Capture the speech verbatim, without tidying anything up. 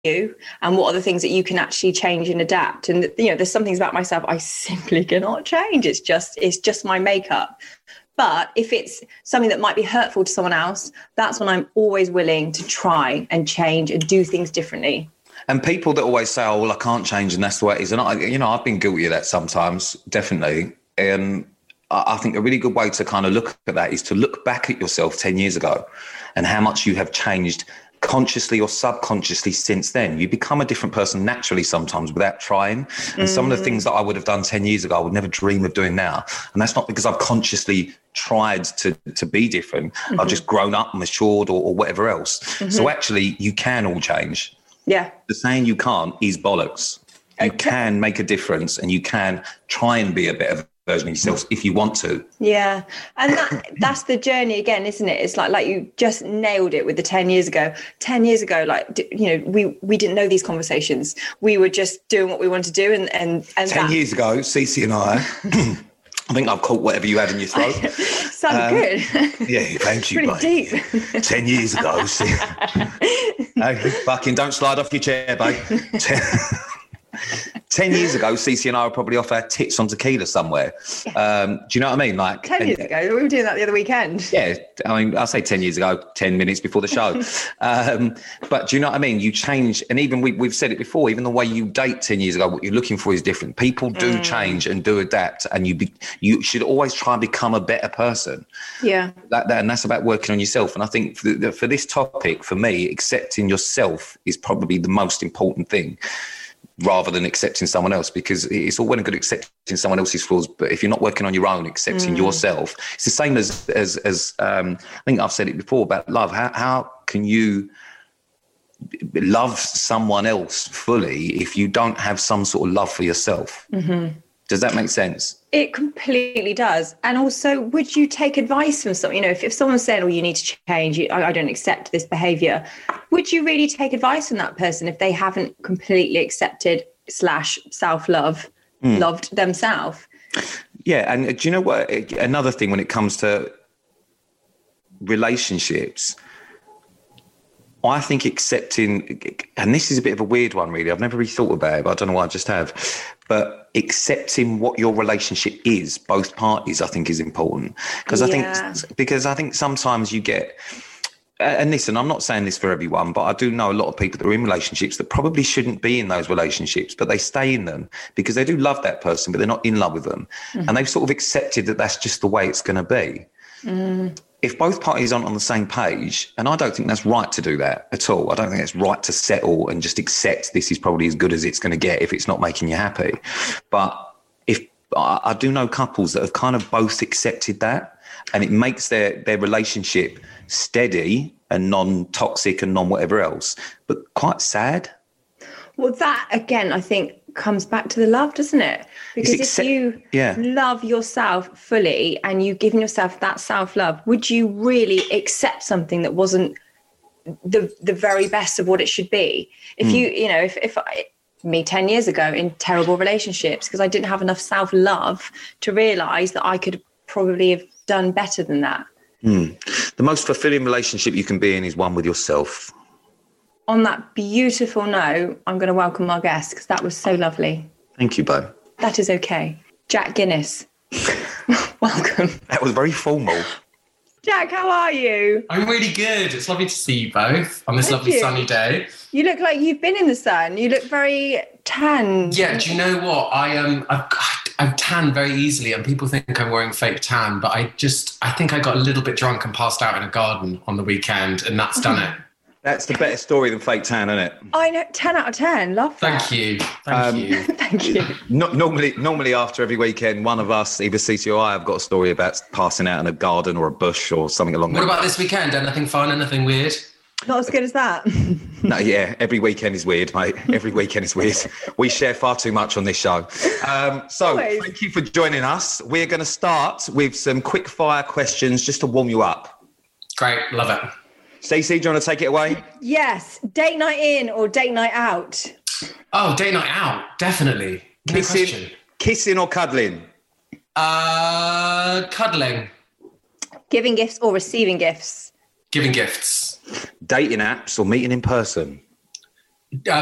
you and what are the things that you can actually change and adapt. And, you know, there's some things about myself I simply cannot change. It's just, it's just my makeup. But if it's something that might be hurtful to someone else, that's when I'm always willing to try and change and do things differently. And people that always say, oh, well, I can't change and that's the way it is. And I, you know, I've been guilty of that sometimes, definitely. And I think a really good way to kind of look at that is to look back at yourself ten years ago and how much you have changed consciously or subconsciously since then. You become a different person naturally sometimes without trying. And mm. some of the things that I would have done ten years ago, I would never dream of doing now. And that's not because I've consciously tried to, to be different. Mm-hmm. I've just grown up, matured or, or whatever else. Mm-hmm. So actually you can all change. Yeah. The saying you can't is bollocks. You okay. can make a difference and you can try and be a better version of yourself if you want to. Yeah. And that, that's the journey again, isn't it? It's like like you just nailed it with the ten years ago. ten years ago, like, you know, we, we didn't know these conversations. We were just doing what we wanted to do. And, and, and ten that... years ago, Cece and I, I think I've caught whatever you had in your throat. Sounded um, good. Yeah, thank you, pretty babe. Deep. ten years ago. See, no, fucking don't slide off your chair, babe. ten, ten years ago, Cece and I were probably off our tits on tequila somewhere. Um, do you know what I mean? Like ten years and, ago, we were doing that the other weekend. Yeah, I mean, I'll say ten years ago, ten minutes before the show. um, but do you know what I mean? You change, and even we, we've said it before. Even the way you date ten years ago, what you're looking for is different. People do mm. change and do adapt, and you be, you should always try and become a better person. Yeah, that, that and that's about working on yourself. And I think for, the, for this topic, for me, accepting yourself is probably the most important thing, rather than accepting someone else, because it's all well and good accepting someone else's flaws, but if you're not working on your own, accepting mm. yourself, it's the same as as as um, I think I've said it before about love. How how can you love someone else fully if you don't have some sort of love for yourself? Mm-hmm. Does that make sense? It completely does. And also, would you take advice from someone? You know, if, if someone said, oh, you need to change, you, I, I don't accept this behaviour, would you really take advice from that person if they haven't completely accepted slash self-love, mm. loved themselves? Yeah. And do you know what? Another thing when it comes to relationships, I think accepting, and this is a bit of a weird one, really. I've never really thought about it, but I don't know why I just have. But accepting what your relationship is, both parties, I think is important. Because I yeah. think, because I think sometimes you get, and listen, I'm not saying this for everyone, but I do know a lot of people that are in relationships that probably shouldn't be in those relationships, but they stay in them because they do love that person, but they're not in love with them. Mm-hmm. And they've sort of accepted that that's just the way it's going to be. Mm. If both parties aren't on the same page, and I don't think that's right to do that at all. I don't think it's right to settle and just accept this is probably as good as it's going to get if it's not making you happy. But if I do know couples that have kind of both accepted that, and it makes their, their relationship steady and non-toxic and non-whatever else, but quite sad. Well, that, again, I think comes back to the love, doesn't it? Because accept- if you yeah. love yourself fully and you've given yourself that self-love, would you really accept something that wasn't the the very best of what it should be? If mm. you, you know, if, if I, me ten years ago in terrible relationships because I didn't have enough self-love to realise that I could probably have done better than that. Mm. The most fulfilling relationship you can be in is one with yourself. On that beautiful note, I'm going to welcome our guest because that was so lovely. Thank you, Bo. That is okay. Jack Guinness. Welcome. That was very formal. Jack, how are you? I'm really good. It's lovely to see you both on this Thank lovely you. sunny day. You look like you've been in the sun. You look very tan. Yeah, do you know what? I um, I've, I've tan very easily and people think I'm wearing fake tan, but I just, I think I got a little bit drunk and passed out in a garden on the weekend and that's done it. That's the better story than fake tan, isn't it? I know, ten out of ten. Love that. Thank you. Thank um, you. Thank you. Not, normally, normally after every weekend, one of us, either Cece or I, have got a story about passing out in a garden or a bush or something along that. What about this weekend? Anything fun? Anything weird? Not as good as that. No, yeah, every weekend is weird, mate. Every weekend is weird. We share far too much on this show. Um, so Always. Thank you for joining us. We're going to start with some quick fire questions just to warm you up. Great. Love it. Stacey, do you want to take it away? Yes. Date night in or date night out? Oh, date night out. Definitely. No kissing, question. Kissing or cuddling? Uh, cuddling. Giving gifts or receiving gifts? Giving gifts. Dating apps or meeting in person? Uh,